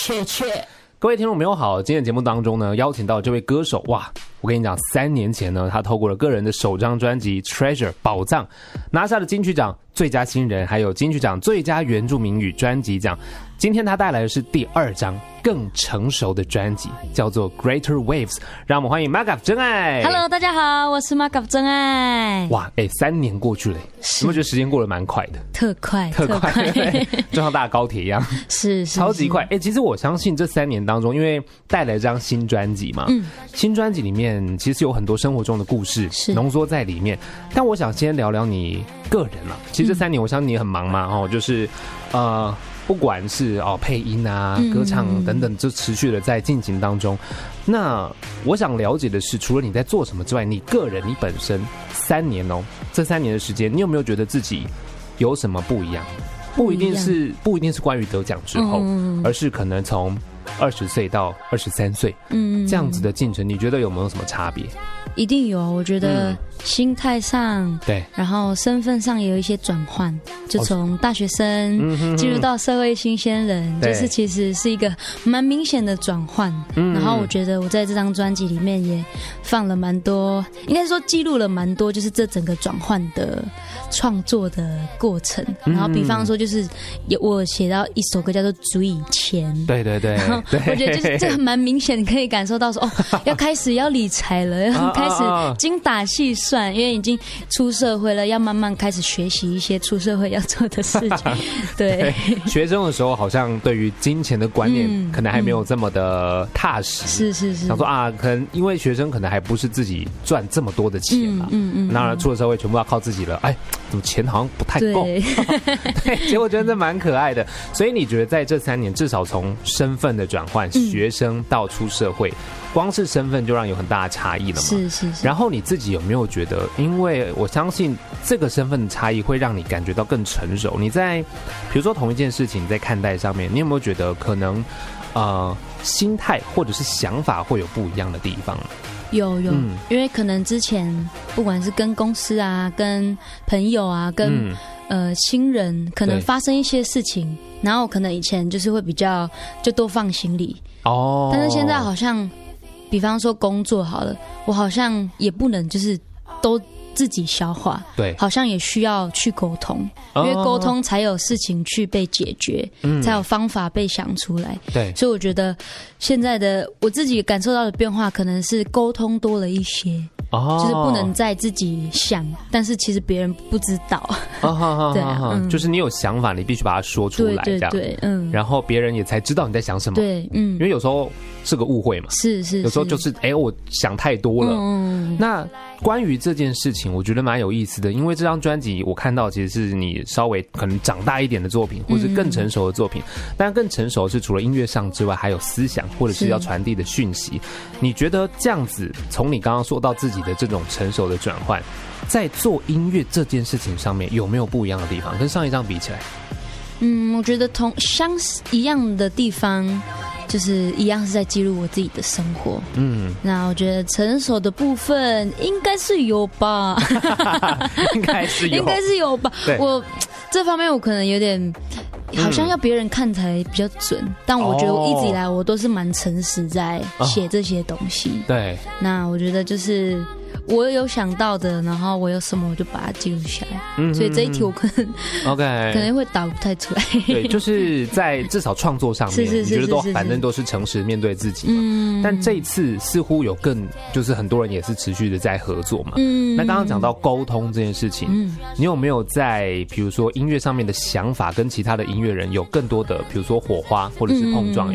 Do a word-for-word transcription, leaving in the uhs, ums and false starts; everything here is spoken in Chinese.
切切。 各位听众朋友好，今天的节目当中呢，邀请到这位歌手，哇，我跟你讲，三年前呢，他透过了个人的首张专辑《Treasure》宝藏，拿下了金曲奖最佳新人，还有金曲奖最佳原住民语专辑奖。今天他带来的是第二张更成熟的专辑，叫做《Greater Waves》，让我们欢迎 Magaf 真爱。 Hello， 大家好，我是 Magaf 真爱。 哇，哎，三年过去了，有没有觉得时间过得蛮快的？ 特快， 特快，对，就像搭高铁一样， 是是超级快。哎，其实我相信这三年当中，因为带来这张新专辑嘛，嗯，新专辑里面其实有很多生活中的故事浓缩在里面。但我想先聊聊你个人啊，其实这三年我相信你也很忙嘛，哦，就是呃。不管是哦配音啊、歌唱等等，就持续的在进行当中。那我想了解的是，除了你在做什么之外，你个人你本身三年哦，这三年的时间，你有没有觉得自己有什么不一样？不一定是不一定是关于得奖之后，嗯、而是可能从二十岁到二十三岁，嗯，这样子的进程，你觉得有没有什么差别？ 一定有，我觉得心态上，嗯、对，然后身份上也有一些转换，就从大学生进入到社会新鲜人，嗯、就是其实是一个蛮明显的转换。嗯、然后我觉得我在这张专辑里面也放了蛮多，应该说记录了蛮多，就是这整个转换的创作的过程。嗯、然后比方说，就是有我写到一首歌叫做《足以前》， 对对对，然后我觉得就是这个蛮明显，可以感受到说哦，要开始要理财了，要开始精打细算，因为已经出社会了，要慢慢开始学习一些出社会要做的事情。对， 学生的时候好像对于金钱的观念可能还没有这么的踏实，嗯、 是是是， 想说啊，可能因为学生可能还不是自己赚这么多的钱嘛，嗯嗯，当然出了社会全部要靠自己了，哎，怎么钱好像不太够？对，对，其实我觉得这蛮可爱的。所以你觉得在这三年，至少从身份的转换，嗯、学生到出社会，光是身份就让有很大的差异了嘛？ 是是是。 然后你自己有没有觉得，因为我相信这个身份的差异会让你感觉到更成熟。你在比如说同一件事情，你在看待上面，你有没有觉得可能呃心态或者是想法会有不一样的地方？ 有有、嗯，因为可能之前不管是跟公司啊、跟朋友啊、跟、嗯、呃亲人，可能发生一些事情，然后可能以前就是会比较就多放心里哦，但是现在好像。比方说工作好了，我好像也不能就是都自己消化，对，好像也需要去沟通，因为沟通才有事情去被解决，嗯、才有方法被想出来。对，所以我觉得现在的我自己感受到的变化，可能是沟通多了一些。哦，就是不能再自己想，但是其实别人不知道。 哦、对啊、嗯，就是你有想法，你必须把它说出来，这样，对对对，嗯，然后别人也才知道你在想什么。对，嗯，因为有时候是个误会嘛， 是是， 有时候就是哎，我想太多了。嗯，那关于这件事情，我觉得蛮有意思的，因为这张专辑我看到其实是你稍微可能长大一点的作品，或是更成熟的作品。嗯、但更成熟是除了音乐上之外，还有思想或者是要传递的讯息。你觉得这样子，从你刚刚说到自己的这种成熟的转换，在做音乐这件事情上面有没有不一样的地方？跟上一张比起来， 嗯，我觉得同相一样的地方，就是一样是在记录我自己的生活。嗯，那我觉得成熟的部分应该是有吧， 应该是有， 应该是有吧。我这方面我可能有点。好像要别人看才比较准，嗯、但我觉得我一直以来我都是蛮诚实在写这些东西。哦、对，那我觉得就是我有想到的，然后我有什么我就把它记录下来。嗯，所以这一题我可能 OK 可能会答不太出来。 对，就是在至少创作上面，是是是是是是你觉得都反正都是诚实面对自己嘛。嗯，但这一次似乎有更就是很多人也是持续的在合作嘛。嗯，那刚刚讲到沟通这件事情，嗯，你有没有在比如说音乐上面的想法跟其他的音乐人有更多的比如说火花或者是碰撞？嗯、